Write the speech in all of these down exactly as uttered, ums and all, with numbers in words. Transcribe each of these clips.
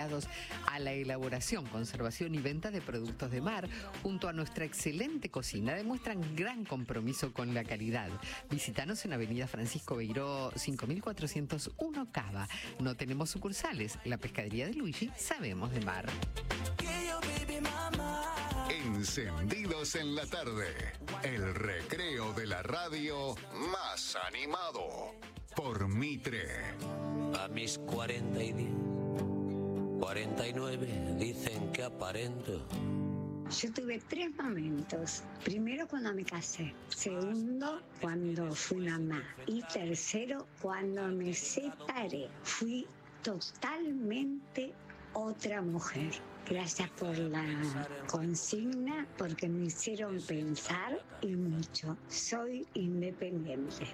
dedicados a la elaboración, conservación y venta de productos de mar, junto a nuestra excelente cocina, demuestran gran compromiso con la calidad. Visítanos en Avenida Francisco Beiró cinco mil cuatrocientos uno Cava. No tenemos sucursales. La pescadería de Luigi sabemos de mar. Encendidos en la tarde, el recreo de la radio más animado por Mitre. A mis cuarenta y diez, cuarenta y nueve dicen que aparento. Yo tuve tres momentos. Primero, cuando me casé. Segundo, cuando fui mamá. Y tercero, cuando me separé. Fui totalmente otra mujer. Gracias por la consigna, porque me hicieron pensar y mucho. Soy independiente.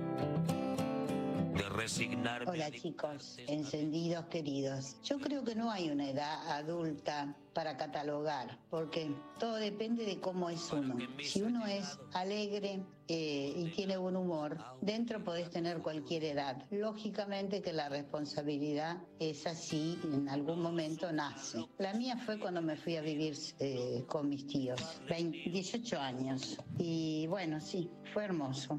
De resignarme. Hola chicos, encendidos queridos. Yo creo que no hay una edad adulta para catalogar, porque todo depende de cómo es uno. Si uno es alegre eh, y tiene buen humor, dentro podés tener cualquier edad. Lógicamente que la responsabilidad es así, en algún momento nace. La mía fue cuando me fui a vivir eh, con mis tíos, veinte, dieciocho años. Y bueno, sí, fue hermoso.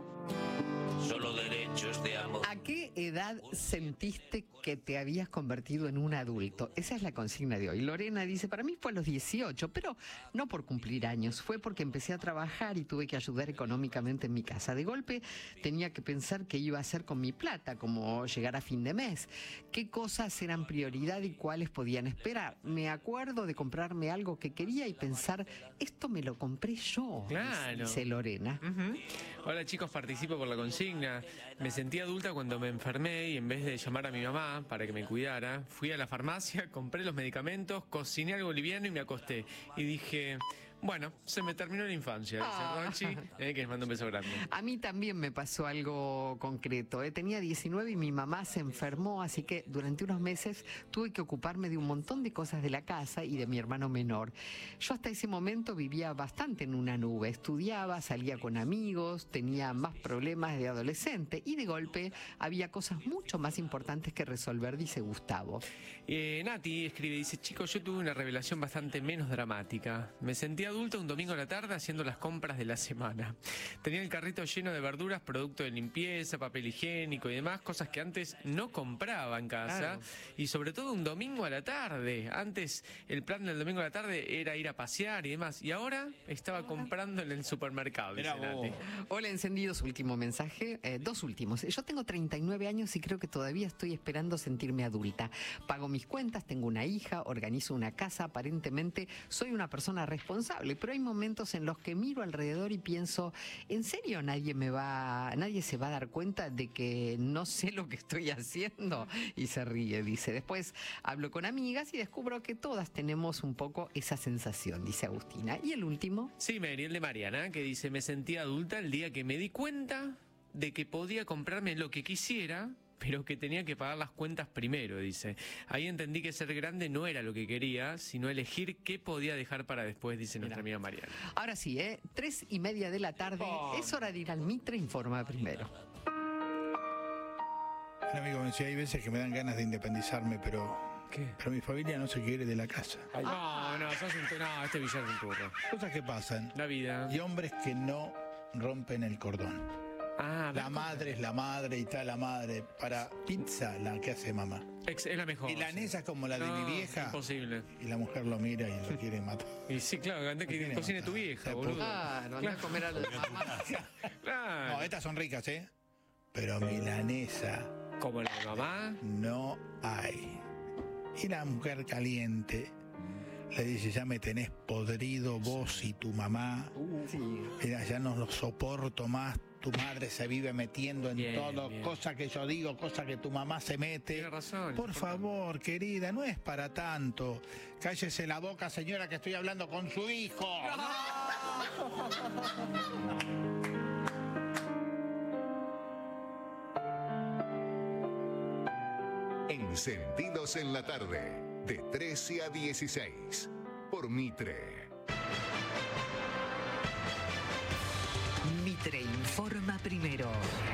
Solo derechos de amor. ¿A qué edad sentiste que te habías convertido en un adulto? Esa es la consigna de hoy. Lorena dice, para mí fue a los dieciocho, pero no por cumplir años, fue porque empecé a trabajar y tuve que ayudar económicamente en mi casa. De golpe tenía que pensar qué iba a hacer con mi plata, como llegar a fin de mes, qué cosas eran prioridad y cuáles podían esperar. Me acuerdo de comprarme algo que quería y pensar, esto me lo compré yo, Claro. dice Lorena. Uh-huh. Hola chicos, participo por la consigna. Me sentí adulta cuando me enfermé y en vez de llamar a mi mamá para que me cuidara, fui a la farmacia, compré los medicamentos, cociné algo liviano y me acosté. Y dije, bueno, se me terminó la infancia, dice Ah. Rochi, eh, que les mando un beso grande. A mí también me pasó algo concreto. ¿eh? Tenía diecinueve y mi mamá se enfermó, así que durante unos meses tuve que ocuparme de un montón de cosas de la casa y de mi hermano menor. Yo hasta ese momento vivía bastante en una nube. Estudiaba, salía con amigos, tenía más problemas de adolescente y de golpe había cosas mucho más importantes que resolver, dice Gustavo. Eh, Nati escribe, dice, chicos, yo tuve una revelación bastante menos dramática. Me sentí adulta un domingo a la tarde haciendo las compras de la semana. Tenía el carrito lleno de verduras, producto de limpieza, papel higiénico y demás, cosas que antes no compraba en casa. Claro. Y sobre todo un domingo a la tarde. Antes el plan del domingo a la tarde era ir a pasear y demás. Y ahora estaba comprando en el supermercado, dice Nati. Hola, encendidos, último mensaje. Eh, dos últimos. Yo tengo treinta y nueve años y creo que todavía estoy esperando sentirme adulta. Pago mis cuentas, tengo una hija, organizo una casa, aparentemente soy una persona responsable, pero hay momentos en los que miro alrededor y pienso, ¿en serio nadie me va, nadie se va a dar cuenta de que no sé lo que estoy haciendo? Y se ríe, dice. Después hablo con amigas y descubro que todas tenemos un poco esa sensación, dice Agustina. Y el último. Sí, Mary, el de Mariana, que dice, me sentí adulta el día que me di cuenta de que podía comprarme lo que quisiera, pero que tenía que pagar las cuentas primero, dice. Ahí entendí que ser grande no era lo que quería, sino elegir qué podía dejar para después, dice nuestra amiga Mariana. Ahora sí, ¿eh? Tres y media de la tarde. Oh. Es hora de ir al Mitre Informa primero. Un amigo me decía, hay veces que me dan ganas de independizarme, pero... ¿Qué? Pero mi familia no se quiere de la casa. Ay, no, no, sos un, no, este villano es un turro. Cosas que pasan. La vida. Y hombres que no rompen el cordón. Ah, La madre es la madre y está la madre. Para pizza, la que hace mamá. Ex, es la mejor. Milanesa como la de No, mi vieja. imposible. Y la mujer lo mira y lo quiere matar. Y sí, claro, antes que quiere cocine matar. tu vieja, Se boludo. Claro, anda a comer a la mamá. Claro. No, estas son ricas, ¿eh? Pero milanesa Como la de mamá. no hay. Y la mujer caliente le dice, ya me tenés podrido vos y tu mamá. Sí. Mira, ya no lo soporto más. Tu madre se vive metiendo en Bien, todo, bien. cosa que yo digo, cosa que tu mamá se mete. Tiene razón. Por favor, querida, no es para tanto. Cállese la boca, señora, que estoy hablando con su hijo. Encendidos en la tarde, de trece a dieciséis, por Mitre. Mitre informa primero.